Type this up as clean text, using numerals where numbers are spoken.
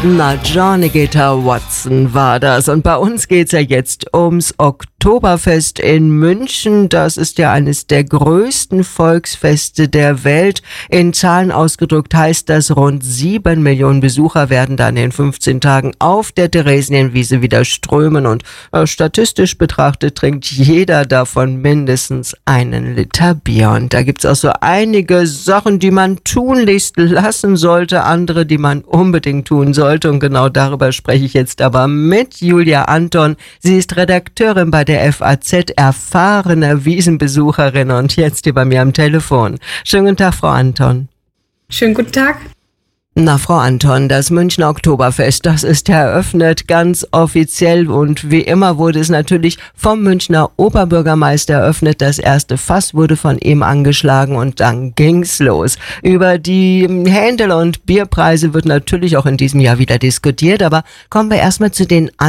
Na, Johnny Guitar Watson war das. Und bei uns geht's ja jetzt ums Oktoberfest in München. Das ist ja eines der größten Volksfeste der Welt. In Zahlen ausgedrückt heißt das, rund 7 Millionen Besucher werden dann in 15 Tagen auf der Theresienwiese wieder strömen. Und statistisch betrachtet trinkt jeder davon mindestens einen Liter Bier. Und da gibt's auch so einige Sachen, die man tunlichst lassen sollte, andere, die man unbedingt tun sollte. Und genau darüber spreche ich jetzt aber mit Julia Anton. Sie ist Redakteurin bei der FAZ, erfahrene Wiesenbesucherin und jetzt hier bei mir am Telefon. Schönen guten Tag, Frau Anton. Schönen guten Tag. Na, Frau Anton, das Münchner Oktoberfest, das ist ja eröffnet, ganz offiziell, und wie immer wurde es natürlich vom Münchner Oberbürgermeister eröffnet. Das erste Fass wurde von ihm angeschlagen und dann ging's los. Über die Händel- und Bierpreise wird natürlich auch in diesem Jahr wieder diskutiert, aber kommen wir erstmal zu den